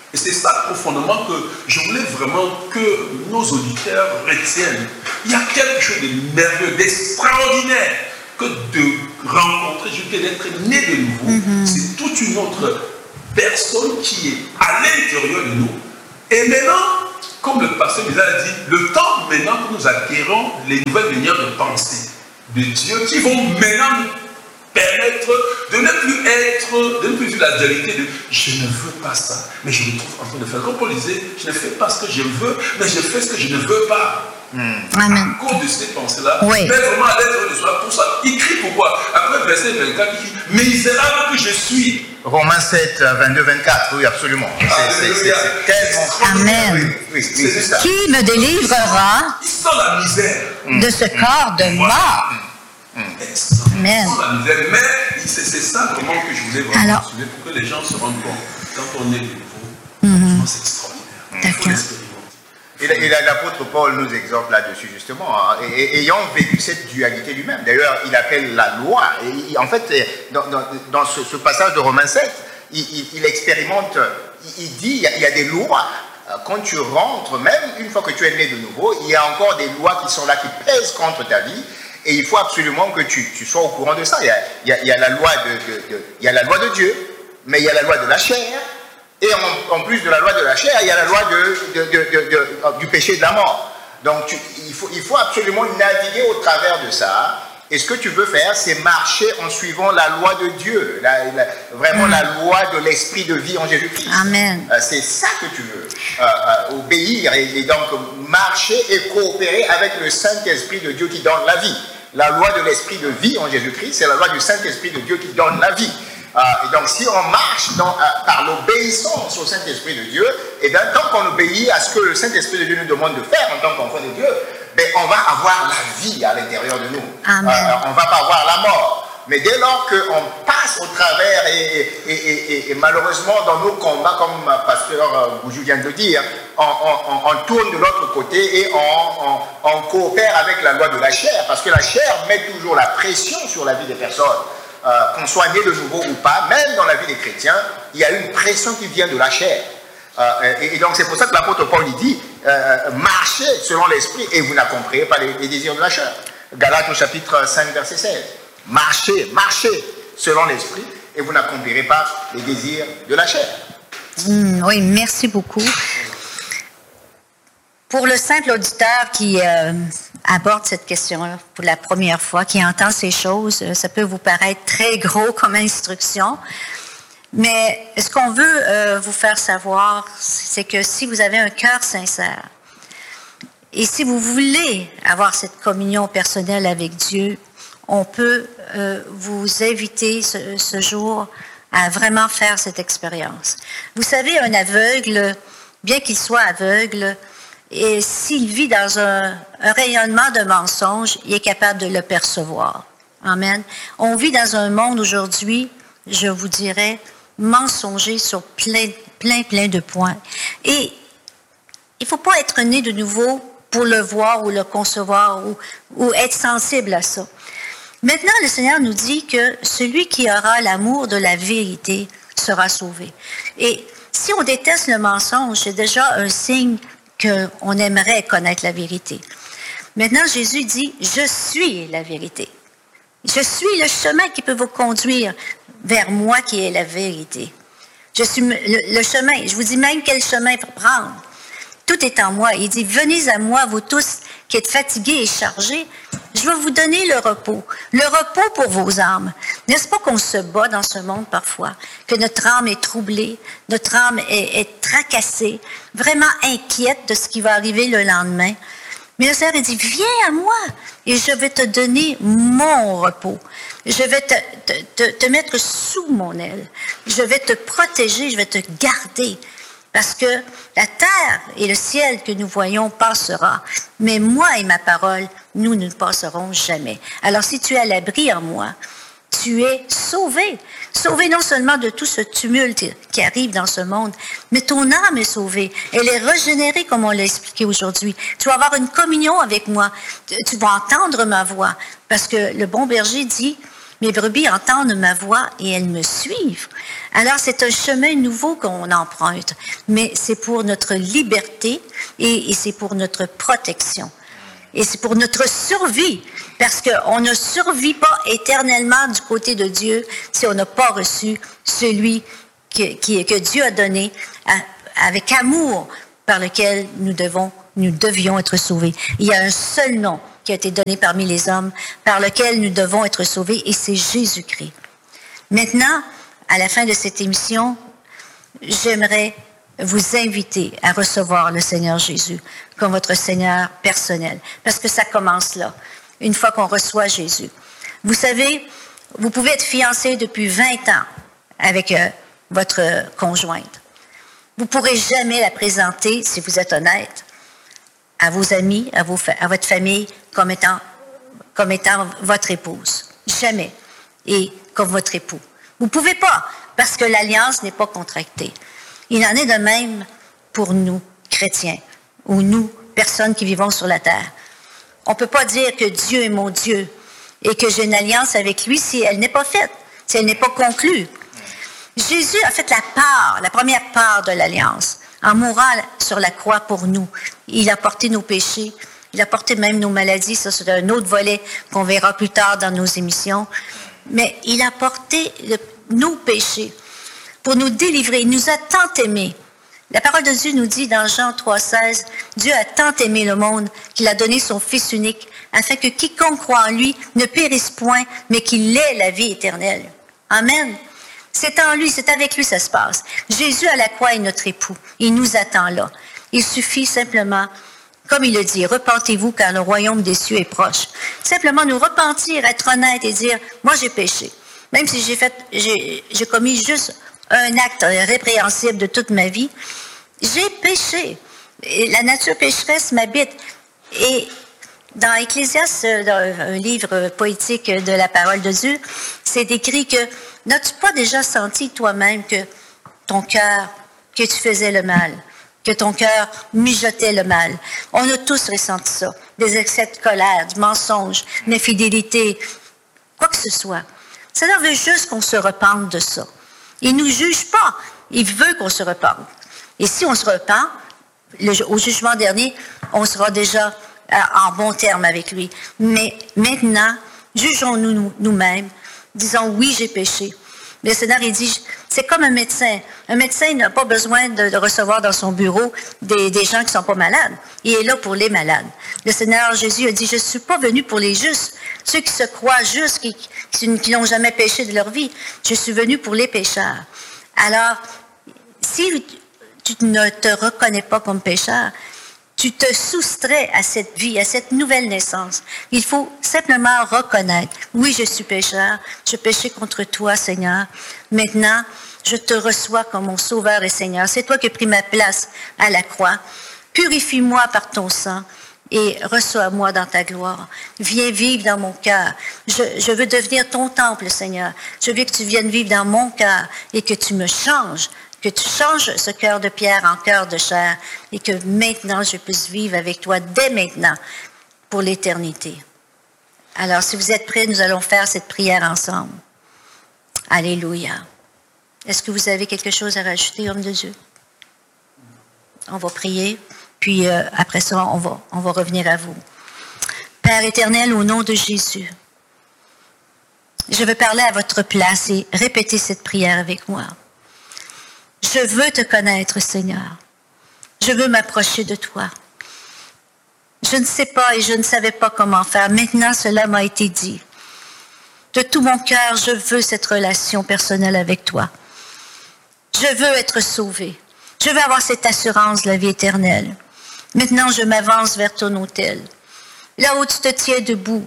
S3: Et c'est ça profondément que je voulais vraiment que nos auditeurs retiennent. Il y a quelque chose de merveilleux, d'extraordinaire, que de rencontrer, je veux dire, d'être né de nouveau. Mm-hmm. C'est toute une autre personne qui est à l'intérieur de nous. Et maintenant, comme le pasteur Misa a dit, le temps maintenant que nous acquérons les nouvelles manières de penser de Dieu qui vont maintenant nous permettre de ne plus être, de ne plus vivre la dualité de je ne veux pas ça, mais je me trouve en train de faire. Comme Paul disait, je ne fais pas ce que je veux, mais je fais ce que je ne veux pas. Mm. Amen. À cause de ces pensées-là, oui. Mais vraiment à l'être de soi, pour ça, il crie pourquoi? Après verset vingt-quatre, il dit misérable que je suis.
S2: Romains sept, vingt-deux, vingt-quatre, oui, absolument. C'est tellement.
S1: Amen. Oui, oui, oui, c'est ça. Qui me délivrera
S3: la misère
S1: de ce corps de mort?
S3: Mmh. Amen. Mais c'est ça vraiment que je voulais vraiment Alors, mentionner pour que les gens se rendent compte. Quand on est de nouveau, mmh. c'est extraordinaire. D'accord.
S2: Et l'apôtre Paul nous exhorte là-dessus justement, hein, et, et, ayant vécu cette dualité lui-même. D'ailleurs, il appelle la loi. Et en fait, dans, dans, dans ce, ce passage de Romains sept, il, il, il expérimente, il, il dit, il y, a, il y a des lois. Quand tu rentres, même une fois que tu es né de nouveau, il y a encore des lois qui sont là, qui pèsent contre ta vie. Et il faut absolument que tu, tu sois au courant de ça. Il y a, il y a, il y a la loi de, de, de, il y a la loi de Dieu, mais il y a la loi de la chair. Et en, en plus de la loi de la chair, il y a la loi de, de, de, de, de, du péché de la mort. Donc tu, il, faut, il faut absolument naviguer au travers de ça. Et ce que tu veux faire, c'est marcher en suivant la loi de Dieu. La, la, vraiment mmh. la loi de l'esprit de vie en Jésus-Christ.
S1: Amen.
S2: Euh, c'est ça que tu veux. Euh, euh, obéir et, et donc marcher et coopérer avec le Saint-Esprit de Dieu qui donne la vie. La loi de l'esprit de vie en Jésus-Christ, c'est la loi du Saint-Esprit de Dieu qui donne la vie. Euh, et donc si on marche dans, euh, par l'obéissance au Saint-Esprit de Dieu, et bien tant qu'on obéit à ce que le Saint-Esprit de Dieu nous demande de faire en tant qu'enfant de Dieu, ben, on va avoir la vie à l'intérieur de nous.
S1: Amen.
S2: Euh, on ne va pas avoir la mort. Mais dès lors qu'on passe au travers et, et, et, et, et malheureusement dans nos combats, comme pasteur Boujou vient de le dire, on, on, on tourne de l'autre côté et on, on, on coopère avec la loi de la chair, parce que la chair met toujours la pression sur la vie des personnes. Euh, qu'on soit né de nouveau ou pas, même dans la vie des chrétiens, il y a une pression qui vient de la chair. Euh, et, et donc c'est pour ça que l'apôtre Paul dit, euh, marchez selon l'esprit et vous n'accomplirez pas les, les désirs de la chair. Galates au chapitre cinq, verset seize. Marchez, marchez selon l'esprit et vous n'accomplirez pas les désirs de la chair.
S1: Mmh, oui, merci beaucoup. Pour le simple auditeur qui euh, aborde cette question-là pour la première fois, qui entend ces choses, ça peut vous paraître très gros comme instruction. Mais ce qu'on veut euh, vous faire savoir, c'est que si vous avez un cœur sincère et si vous voulez avoir cette communion personnelle avec Dieu, on peut euh, vous inviter ce, ce jour à vraiment faire cette expérience. Vous savez, un aveugle, bien qu'il soit aveugle, et s'il vit dans un, un rayonnement de mensonges, il est capable de le percevoir. Amen. On vit dans un monde aujourd'hui, je vous dirais, mensonger sur plein, plein, plein de points. Et il ne faut pas être né de nouveau pour le voir ou le concevoir ou, ou être sensible à ça. Maintenant, le Seigneur nous dit que celui qui aura l'amour de la vérité sera sauvé. Et si on déteste le mensonge, c'est déjà un signe qu'on aimerait connaître la vérité. Maintenant, Jésus dit, je suis la vérité. Je suis le chemin qui peut vous conduire vers moi qui est la vérité. Je suis le, le chemin. Je vous dis même quel chemin prendre. Tout est en moi. Il dit, venez à moi, vous tous qui êtes fatigués et chargés. Je vais vous donner le repos. Le repos pour vos âmes. N'est-ce pas qu'on se bat dans ce monde parfois? Que notre âme est troublée, notre âme est, est tracassée, vraiment inquiète de ce qui va arriver le lendemain. Mais le Seigneur dit, viens à moi et je vais te donner mon repos. Je vais te, te, te, te mettre sous mon aile. Je vais te protéger, je vais te garder. Parce que la terre et le ciel que nous voyons passera. Mais moi et ma parole, nous ne passerons jamais. Alors si tu es à l'abri en moi, tu es sauvé. Sauvé non seulement de tout ce tumulte qui arrive dans ce monde, mais ton âme est sauvée. Elle est régénérée comme on l'a expliqué aujourd'hui. Tu vas avoir une communion avec moi. Tu vas entendre ma voix. Parce que le bon berger dit, Mes brebis entendent ma voix et elles me suivent. Alors, c'est un chemin nouveau qu'on emprunte, mais c'est pour notre liberté et, et c'est pour notre protection. Et c'est pour notre survie, parce qu'on ne survit pas éternellement du côté de Dieu si on n'a pas reçu celui que, qui, que Dieu a donné à, avec amour par lequel nous devons, nous devions être sauvés. Il y a un seul nom qui a été donné parmi les hommes par lequel nous devons être sauvés et c'est Jésus-Christ. Maintenant, à la fin de cette émission, j'aimerais vous inviter à recevoir le Seigneur Jésus comme votre Seigneur personnel, parce que ça commence là, une fois qu'on reçoit Jésus. Vous savez, vous pouvez être fiancé depuis vingt ans avec euh, votre conjointe. Vous ne pourrez jamais la présenter, si vous êtes honnête, à vos amis, à, vos, à votre famille, comme étant, comme étant votre épouse. Jamais. Et comme votre époux. Vous ne pouvez pas, parce que l'alliance n'est pas contractée. Il en est de même pour nous, chrétiens, ou nous, personnes qui vivons sur la terre. On ne peut pas dire que Dieu est mon Dieu et que j'ai une alliance avec lui si elle n'est pas faite, si elle n'est pas conclue. Jésus a fait la part, la première part de l'alliance, en mourant sur la croix pour nous. Il a porté nos péchés, il a porté même nos maladies, ça c'est un autre volet qu'on verra plus tard dans nos émissions. Mais il a porté le, nos péchés pour nous délivrer. Il nous a tant aimés. La parole de Dieu nous dit dans Jean trois seize, Dieu a tant aimé le monde qu'il a donné son Fils unique, afin que quiconque croit en lui ne périsse point, mais qu'il ait la vie éternelle. Amen. C'est en lui, c'est avec lui que ça se passe. Jésus à la croix est notre époux. Il nous attend là. Il suffit simplement, comme il le dit, repentez-vous car le royaume des cieux est proche. Simplement nous repentir, être honnête et dire, moi j'ai péché. Même si j'ai fait, j'ai, j'ai commis juste un acte répréhensible de toute ma vie, j'ai péché. Et la nature pécheresse m'habite. Et dans Ecclésiaste, dans un livre poétique de la parole de Dieu, c'est écrit que n'as-tu pas déjà senti toi-même que ton cœur, que tu faisais le mal, que ton cœur mijotait le mal? On a tous ressenti ça. Des excès de colère, du mensonge, de l'infidélité, quoi que ce soit. Ça veut juste qu'on se repente de ça. Il ne nous juge pas. Il veut qu'on se repente. Et si on se repent, le, au jugement dernier, on sera déjà euh, en bon terme avec lui. Mais maintenant, jugeons-nous nous, nous-mêmes, disons oui, j'ai péché. Le Seigneur, il dit, c'est comme un médecin. Un médecin n'a pas besoin de, de recevoir dans son bureau des, des gens qui ne sont pas malades. Il est là pour les malades. Le Seigneur Jésus a dit, je ne suis pas venu pour les justes, ceux qui se croient justes, qui, qui, qui n'ont jamais péché de leur vie. Je suis venu pour les pécheurs. Alors, si tu ne te reconnais pas comme pécheur, tu te soustrais à cette vie, à cette nouvelle naissance. Il faut simplement reconnaître, oui, je suis pécheur, je péché contre toi, Seigneur. Maintenant, je te reçois comme mon Sauveur et Seigneur. C'est toi qui as pris ma place à la croix. Purifie-moi par ton sang et reçois-moi dans ta gloire. Viens vivre dans mon cœur. Je, je veux devenir ton temple, Seigneur. Je veux que tu viennes vivre dans mon cœur et que tu me changes. Que tu changes ce cœur de pierre en cœur de chair et que maintenant je puisse vivre avec toi dès maintenant pour l'éternité. Alors, si vous êtes prêts, nous allons faire cette prière ensemble. Alléluia. Est-ce que vous avez quelque chose à rajouter, homme de Dieu? On va prier, puis euh, après ça, on va, on va revenir à vous. Père éternel, au nom de Jésus, je veux parler à votre place et répéter cette prière avec moi. Je veux te connaître, Seigneur. Je veux m'approcher de toi. Je ne sais pas et je ne savais pas comment faire. Maintenant, cela m'a été dit. De tout mon cœur, je veux cette relation personnelle avec toi. Je veux être sauvé. Je veux avoir cette assurance de la vie éternelle. Maintenant, je m'avance vers ton autel. Là où tu te tiens debout.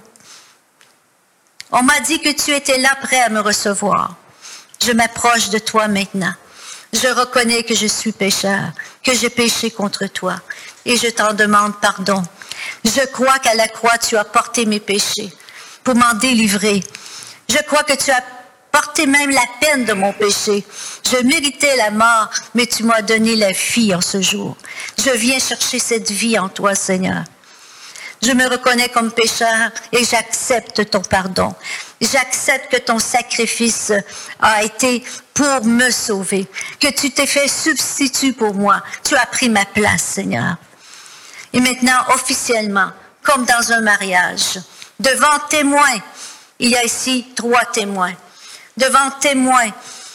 S1: On m'a dit que tu étais là prêt à me recevoir. Je m'approche de toi maintenant. Je reconnais que je suis pécheur, que j'ai péché contre toi, et je t'en demande pardon. Je crois qu'à la croix, tu as porté mes péchés pour m'en délivrer. Je crois que tu as porté même la peine de mon péché. Je méritais la mort, mais tu m'as donné la vie en ce jour. Je viens chercher cette vie en toi, Seigneur. Je me reconnais comme pécheur et j'accepte ton pardon. J'accepte que ton sacrifice a été pour me sauver, que tu t'es fait substitut pour moi. Tu as pris ma place, Seigneur. Et maintenant, officiellement, comme dans un mariage, devant témoins, il y a ici trois témoins. Devant témoins,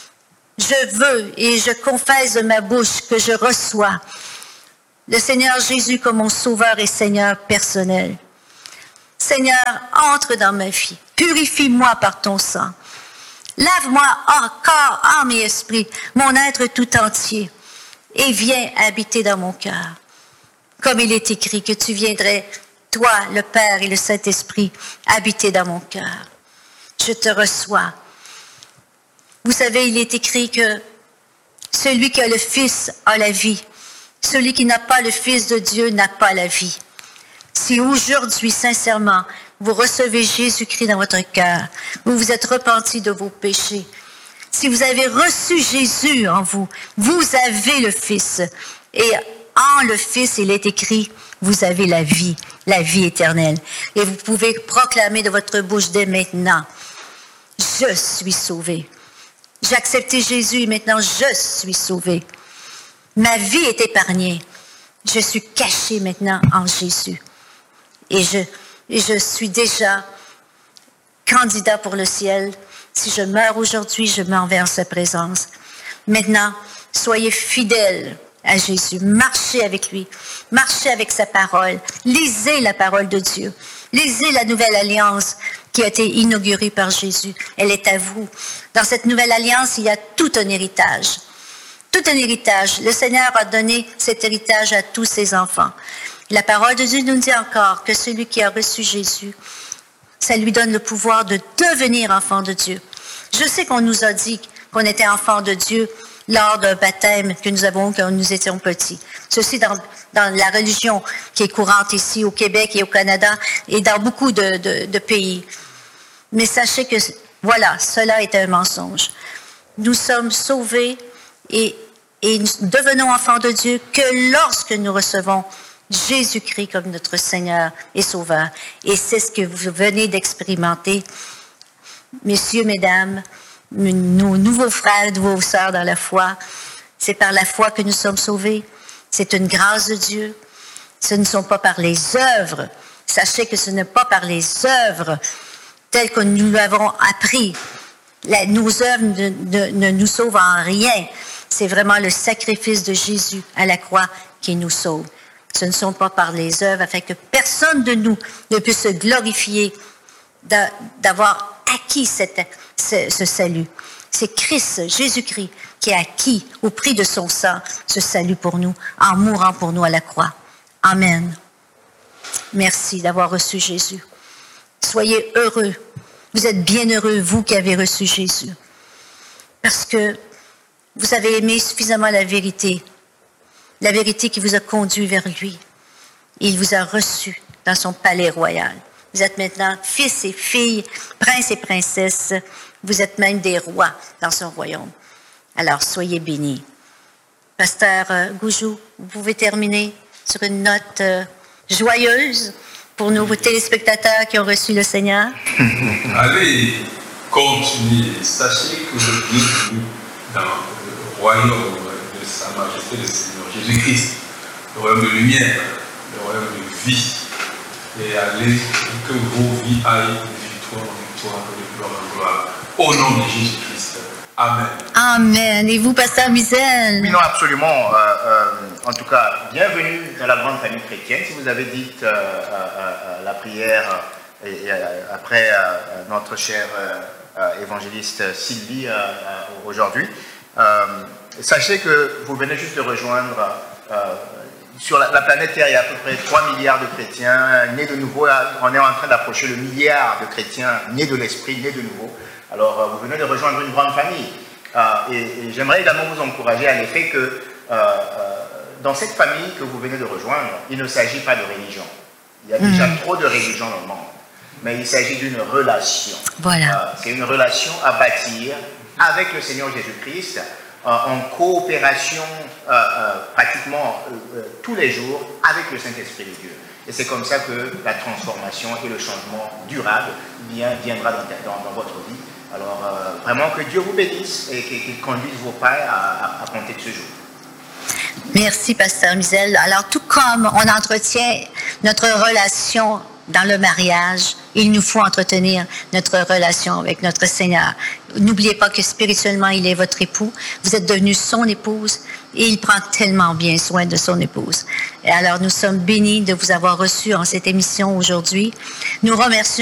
S1: je veux et je confesse de ma bouche que je reçois le Seigneur Jésus comme mon sauveur et Seigneur personnel. Seigneur, entre dans ma vie. Purifie-moi par ton sang. Lave-moi corps, âme et esprit, mon être tout entier, et viens habiter dans mon cœur. Comme il est écrit que tu viendrais, toi, le Père et le Saint-Esprit, habiter dans mon cœur. Je te reçois. Vous savez, il est écrit que celui qui a le Fils a la vie. Celui qui n'a pas le Fils de Dieu n'a pas la vie. Si aujourd'hui, sincèrement, vous recevez Jésus-Christ dans votre cœur, vous vous êtes repenti de vos péchés, si vous avez reçu Jésus en vous, vous avez le Fils. Et en le Fils, il est écrit, vous avez la vie, la vie éternelle. Et vous pouvez proclamer de votre bouche dès maintenant, je suis sauvé. J'ai accepté Jésus et maintenant je suis sauvé. Ma vie est épargnée. Je suis caché maintenant en Jésus. Et je, et je suis déjà candidat pour le ciel. Si je meurs aujourd'hui, je m'en vais en sa présence. Maintenant, soyez fidèles à Jésus. Marchez avec lui. Marchez avec sa parole. Lisez la parole de Dieu. Lisez la nouvelle alliance qui a été inaugurée par Jésus. Elle est à vous. Dans cette nouvelle alliance, il y a tout un héritage. Tout un héritage. Le Seigneur a donné cet héritage à tous ses enfants. La parole de Dieu nous dit encore que celui qui a reçu Jésus, ça lui donne le pouvoir de devenir enfant de Dieu. Je sais qu'on nous a dit qu'on était enfant de Dieu lors d'un baptême que nous avons quand nous étions petits. Ceci dans, dans la religion qui est courante ici au Québec et au Canada et dans beaucoup de, de, de pays. Mais sachez que, voilà, cela est un mensonge. Nous sommes sauvés et, et nous devenons enfants de Dieu que lorsque nous recevons Jésus-Christ comme notre Seigneur et Sauveur. Et c'est ce que vous venez d'expérimenter. Messieurs, mesdames, nos nouveaux frères, nouveaux sœurs dans la foi, c'est par la foi que nous sommes sauvés. C'est une grâce de Dieu. Ce ne sont pas par les œuvres. Sachez que ce n'est pas par les œuvres telles que nous l'avons appris. La, nos œuvres ne, ne, ne nous sauvent en rien. C'est vraiment le sacrifice de Jésus à la croix qui nous sauve. Ce ne sont pas par les œuvres, afin que personne de nous ne puisse se glorifier d'avoir acquis cette, ce, ce salut. C'est Christ, Jésus-Christ, qui a acquis au prix de son sang ce salut pour nous, en mourant pour nous à la croix. Amen. Merci d'avoir reçu Jésus. Soyez heureux. Vous êtes bien heureux, vous qui avez reçu Jésus. Parce que vous avez aimé suffisamment la vérité. La vérité qui vous a conduit vers lui. Il vous a reçu dans son palais royal. Vous êtes maintenant fils et filles, princes et princesses. Vous êtes même des rois dans son royaume. Alors, soyez bénis. Pasteur euh, Goujou, vous pouvez terminer sur une note euh, joyeuse pour nos téléspectateurs qui ont reçu le Seigneur.
S3: Allez, continuez. Sachez que vous êtes bienvenus dans le royaume de Sa Majesté le Seigneur Jésus-Christ, le royaume de lumière, le royaume de vie. Et allez, que vos vies aillent de victoire en victoire, de gloire en gloire. Au nom de Jésus-Christ. Amen.
S1: Amen. Et vous, Pasteur Mizel?
S2: Oui, non, absolument. Euh, euh, en tout cas, bienvenue dans la grande famille chrétienne. Si vous avez dit euh, euh, la prière et, et, euh, après euh, notre chère euh, évangéliste Sylvie euh, euh, aujourd'hui, euh, sachez que vous venez juste de rejoindre, euh, sur la, la planète Terre, il y a à peu près trois milliards de chrétiens nés de nouveau. On est en train d'approcher le milliard de chrétiens nés de l'esprit, nés de nouveau. Alors, euh, vous venez de rejoindre une grande famille. Euh, et et j'aimerais également vous encourager à l'effet que euh, euh, dans cette famille que vous venez de rejoindre, il ne s'agit pas de religion. Il y a déjà mmh. trop de religions dans le monde. Mais il s'agit d'une relation.
S1: Voilà.
S2: Euh, C'est une relation à bâtir avec le Seigneur Jésus-Christ, euh, en coopération euh, euh, pratiquement euh, tous les jours avec le Saint-Esprit de Dieu. Et c'est comme ça que la transformation et le changement durable bien, viendra dans, dans, dans votre vie. Alors, euh, vraiment, que Dieu vous bénisse et qu'il conduise vos pas à, à, à compter de ce jour.
S1: Merci, Pasteur Mizel. Alors, tout comme on entretient notre relation dans le mariage, il nous faut entretenir notre relation avec notre Seigneur. N'oubliez pas que spirituellement, il est votre époux. Vous êtes devenue son épouse et il prend tellement bien soin de son épouse. Et alors, nous sommes bénis de vous avoir reçus en cette émission aujourd'hui. Nous remercions